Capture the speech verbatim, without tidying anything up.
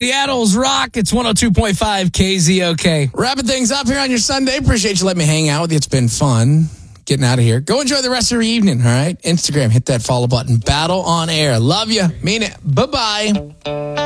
Seattle's Rock. It's one oh two point five K Z O K. Wrapping things up here on your Sunday. Appreciate you letting me hang out with you. It's been fun getting out of here. Go enjoy the rest of your evening, all right? Instagram, hit that follow button. Battle on Air. Love you. Mean it. Bye-bye.